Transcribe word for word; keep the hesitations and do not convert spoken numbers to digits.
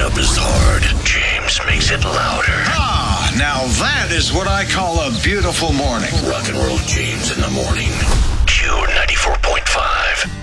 up is hard. James makes it louder. Ah, now that is what I call a beautiful morning. Rock and Roll James in the morning. Q ninety-four point five.